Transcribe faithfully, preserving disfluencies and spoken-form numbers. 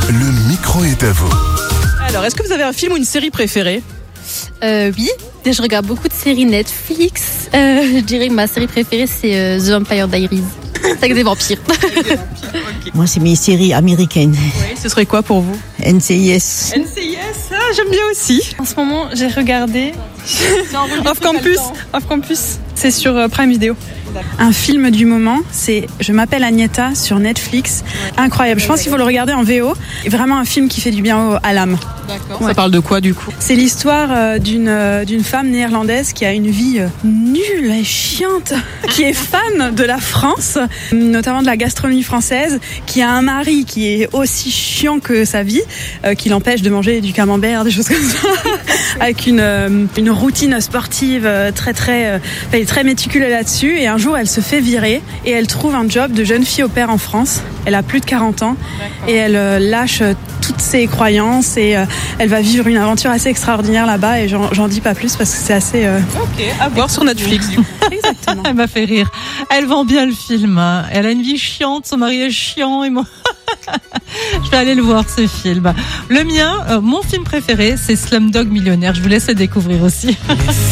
le micro est à vous. Alors, est-ce que vous avez un film ou une série préférée ? Euh, oui, je regarde beaucoup de séries Netflix. Euh, je dirais que ma série préférée, c'est euh, The Vampire Diaries. C'est avec des vampires. Okay. Moi, c'est mes séries américaines. Oui, ce serait quoi pour vous ? N C I S. N C I S, ah, j'aime bien aussi. En ce moment, j'ai regardé Off Campus. Off Campus, c'est sur euh, Prime Video. Un film du moment, c'est Je m'appelle Agneta sur Netflix. Incroyable, je pense qu'il faut le regarder en V O. Vraiment un film qui fait du bien au, à l'âme. D'accord. Ouais. Ça parle de quoi du coup ? C'est l'histoire euh, d'une, euh, d'une femme néerlandaise qui a une vie euh, nulle et chiante, qui est fan de la France, notamment de la gastronomie française, qui a un mari qui est aussi chiant que sa vie, euh, qui l'empêche de manger du camembert, des choses comme ça, avec une, euh, une routine sportive euh, très très, euh, elle est très méticuleuse là-dessus. Et un jour, elle se fait virer et elle trouve un job de jeune fille au pair en France. Elle a plus de quarante ans. D'accord. Et elle euh, lâche euh, toutes ses croyances et euh, elle va vivre une aventure assez extraordinaire là-bas et j'en, j'en dis pas plus parce que c'est assez... Euh... Ok, à voir sur Netflix du coup. Exactement. Elle m'a fait rire. Elle vend bien le film. Elle a une vie chiante, son mari est chiant et moi... Je vais aller le voir ce film. Le mien, euh, mon film préféré, c'est Slumdog Millionnaire. Je vous laisse le découvrir aussi.